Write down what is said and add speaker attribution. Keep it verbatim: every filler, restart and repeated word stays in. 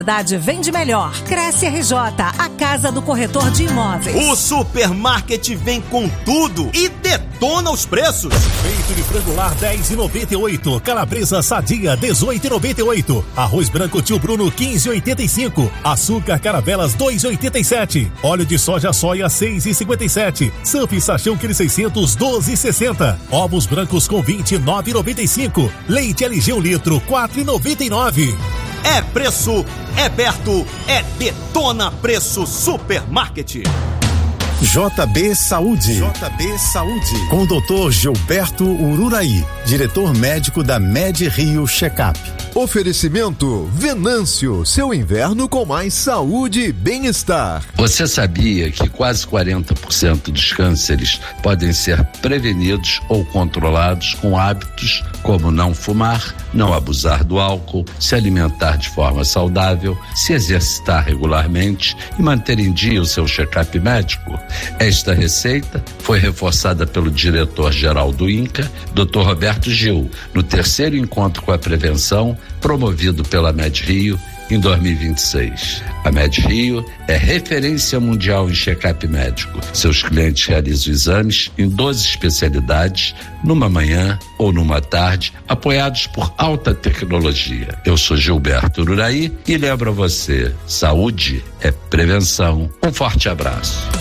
Speaker 1: Cidade vende melhor. Cresce R J, a casa do corretor de imóveis.
Speaker 2: O supermarket vem com tudo e detona os preços.
Speaker 3: Peito de frango lar dez e noventa e oito, calabresa sadia dezoito e noventa e oito, arroz branco tio Bruno quinze e oitenta e cinco, açúcar caravelas dois e oitenta e sete, óleo de soja soia seis e cinquenta e sete, Surf Sachão quilo seiscentos doze e sessenta, ovos brancos com vinte e nove e noventa e cinco, leite L G um litro quatro e noventa e nove.
Speaker 2: É preço, é perto, é Detona Preço Supermarket.
Speaker 4: J B Saúde. J B Saúde. Com o doutor Gilberto Ururaí, diretor médico da Med Rio Checkup.
Speaker 5: Oferecimento Venâncio, seu inverno com mais saúde e bem-estar.
Speaker 6: Você sabia que quase quarenta por cento dos cânceres podem ser prevenidos ou controlados com hábitos como não fumar, não abusar do álcool, se alimentar de forma saudável, se exercitar regularmente e manter em dia o seu check-up médico? Esta receita foi reforçada pelo diretor-geral do INCA, doutor Roberto Gil, no terceiro encontro com a prevenção, promovido pela Med Rio em dois mil e vinte e seis. A Med Rio é referência mundial em check-up médico. Seus clientes realizam exames em doze especialidades, numa manhã ou numa tarde, apoiados por alta tecnologia. Eu sou Gilberto Ururaí e lembro a você, saúde é prevenção. Um forte abraço.